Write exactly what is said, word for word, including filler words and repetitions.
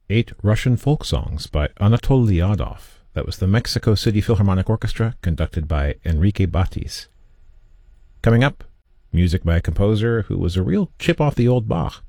Eight Russian Folk Songs by Anatol Lyadov. That was the Mexico City Philharmonic Orchestra, conducted by Enrique Batis. Coming up, music by a composer who was a real chip off the old Bach.